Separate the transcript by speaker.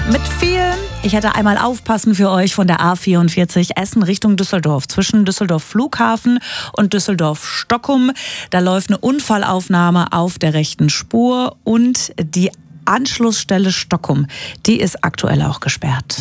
Speaker 1: Mit viel. Ich hätte einmal aufpassen für euch von der A44 Essen Richtung Düsseldorf. Zwischen Düsseldorf Flughafen und Düsseldorf Stockholm. Da läuft eine Unfallaufnahme auf der rechten Spur und die Anschlussstelle Stockholm, die ist aktuell auch gesperrt.